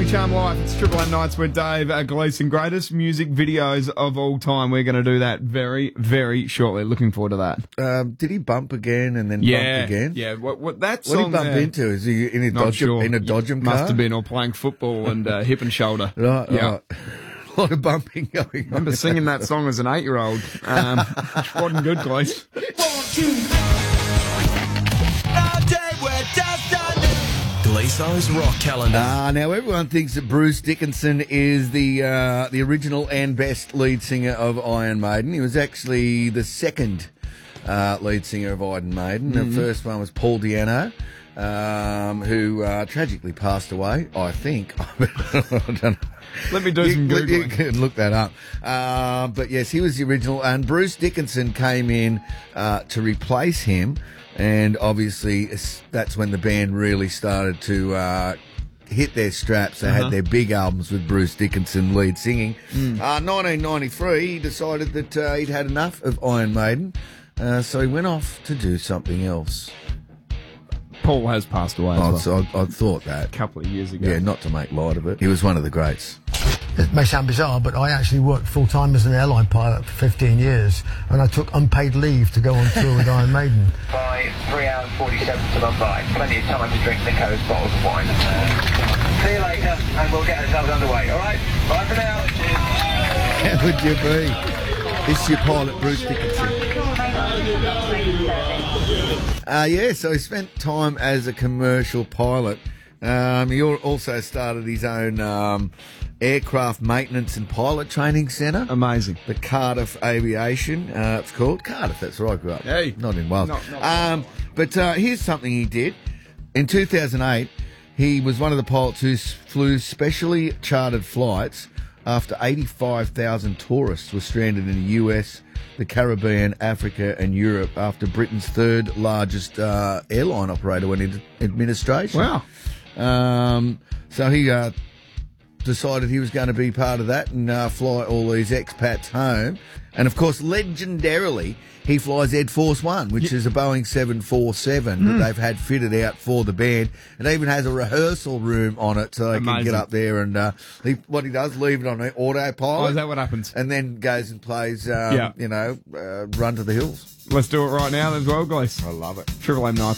Charm Life. It's Triple M Nights with Dave Gleeson. Greatest music videos of all time. We're going to do that very, very shortly. Looking forward to that. Did he bump again and then bump again? Yeah. What that What song did he bump into? Is he in a Dodgem car? Must have been, or playing football and hip and shoulder. Right, yeah. right. A lot of bumping going on. I remember singing that song as an 8-year-old. Which wasn't good, Glees. Gleeson's Rock Calendar. Now everyone thinks that Bruce Dickinson is the original and best lead singer of Iron Maiden. He was actually the second lead singer of Iron Maiden. The first one was Paul Di'Anno, who tragically passed away, I think. I don't know. Let me do some Googling. You can look that up. But yes, he was the original, and Bruce Dickinson came in to replace him. And obviously, that's when the band really started to hit their straps. They had their big albums with Bruce Dickinson lead singing. 1993, he decided that he'd had enough of Iron Maiden, so he went off to do something else. Paul has passed away as well. I thought that. A couple of years ago. Yeah, not to make light of it. He was one of the greats. It may sound bizarre, but I actually worked full-time as an airline pilot for 15 years, and I took unpaid leave to go on tour with Iron Maiden. By 3 hours 47 to Mumbai. Plenty of time to drink Nico's bottles of wine. See you later, and we'll get ourselves underway, all right? Bye for now. How would you be? This is your pilot, Bruce Dickinson. So he spent time as a commercial pilot. He also started his own aircraft maintenance and pilot training centre. Amazing. The Cardiff Aviation, it's called. Cardiff, that's where I grew up. Hey. Not in Wales. Not But here's something he did. In 2008, he was one of the pilots who flew specially chartered flights after 85,000 tourists were stranded in the US, the Caribbean, Africa and Europe after Britain's third largest airline operator went into administration. Wow. So he decided he was going to be part of that and fly all these expats home. And, of course, legendarily, he flies Ed Force One, which is a Boeing 747 that they've had fitted out for the band. It even has a rehearsal room on it so they can get up there and what he does, leave it on autopilot. Oh, is that what happens? And then goes and plays, Run to the Hills. Let's do it right now as well, guys. I love it. Triple M Nights.